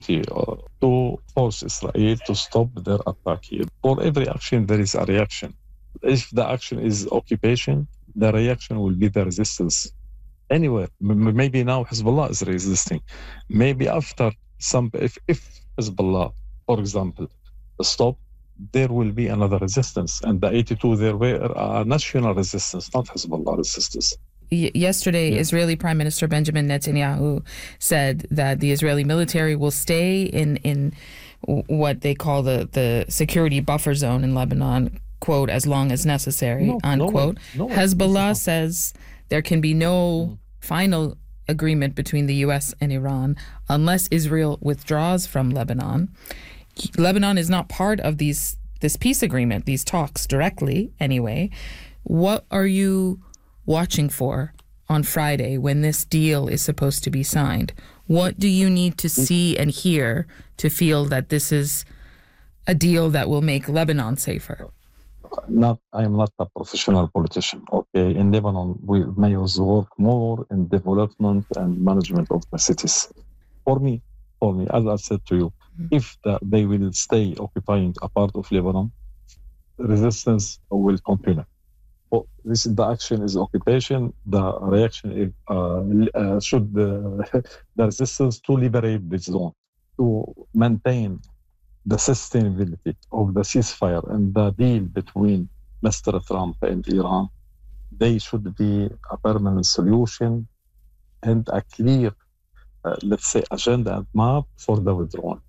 to force Israel to stop their attack here. For every action, there is a reaction. If the action is occupation, the reaction will be the resistance. Anywhere, maybe now Hezbollah is resisting. Maybe after if Hezbollah, for example, stop, there will be another resistance. And the 82, there were a national resistance, not Hezbollah resistance. Yesterday, Israeli Prime Minister Benjamin Netanyahu said that the Israeli military will stay in what they call the security buffer zone in Lebanon, quote, as long as necessary, unquote. No, Hezbollah says there can be no final agreement between the U.S. and Iran unless Israel withdraws from Lebanon. Lebanon is not part of this peace agreement, these talks directly anyway. What are you watching for on Friday when this deal is supposed to be signed? What do you need to see and hear to feel that this is a deal that will make Lebanon safer? I am not a professional politician. Okay, in Lebanon, mayors work more in development and management of the cities. For me, as I said to you, if they will stay occupying a part of Lebanon, resistance will continue. The action is occupation. The reaction is should the resistance to liberate this zone, to maintain the sustainability of the ceasefire and the deal between Mr. Trump and Iran. They should be a permanent solution and a clear, let's say, agenda and map for the withdrawal.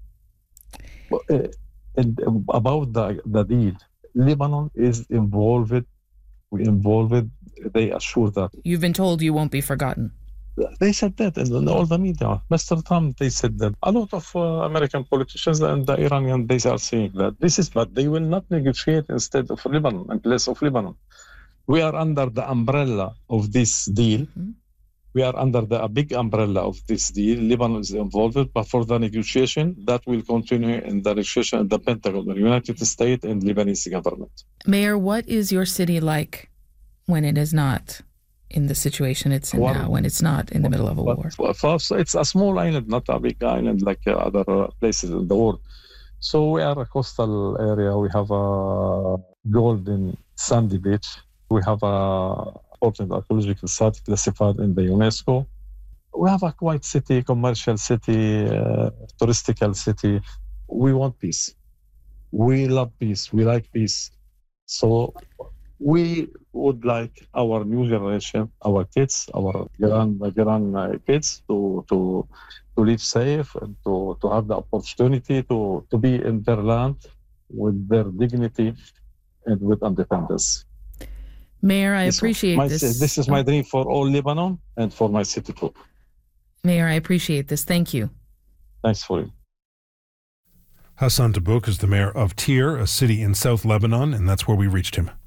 And about the deal, Lebanon is involved. They assure that. You've been told you won't be forgotten. They said that in all the media. Mr. Trump, they said that. A lot of American politicians and the Iranian, they are saying that. But they will not negotiate instead of Lebanon, in place of Lebanon. We are under the umbrella of this deal. Mm-hmm. We are under a big umbrella of this deal. Lebanon is involved, but for the negotiation, that will continue in the negotiation at the Pentagon, the United States and Lebanese government. Mayor, what is your city like when it is not in the situation it's in now, when it's not in the middle of a war? First, it's a small island, not a big island like other places in the world. So we are a coastal area. We have a golden sandy beach. We have a important archaeological site classified in the UNESCO. We have a quiet city, commercial city, touristical city. We want peace. We love peace. We like peace. So we would like our new generation, our kids, our grand kids to live safe and to have the opportunity to be in their land with their dignity and with independence. Mayor, I appreciate this. This is my dream for all Lebanon and for my city too. Mayor, I appreciate this. Thank you. Thanks for it. Hassan Tabouk is the mayor of Tyre, a city in South Lebanon, and that's where we reached him.